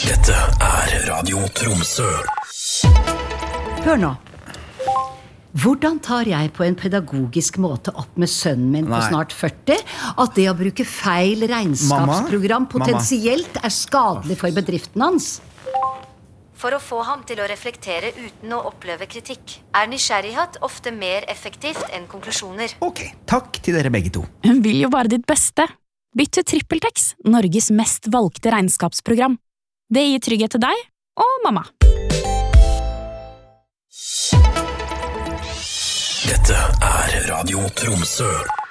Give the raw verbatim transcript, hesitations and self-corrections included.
Dette er Radio Tromsø. Hør nå. Hvordan tar jeg på en pedagogisk måte opp med sønnen min på Nei. snart førti at det å bruke feil regnskapsprogram Mamma? potensielt er skadelig for bedriften hans? For å få ham til å reflektere uten å oppleve kritikk, er nysgjerrighet ofte mer effektivt enn konklusjoner. Ok, takk til dere begge to. Hun vil jo bare ditt beste. Bytt til TrippelTex, Norges mest valgte regnskapsprogram. Det gir trygghet til deg og mamma. Dette er Radio Tromsø.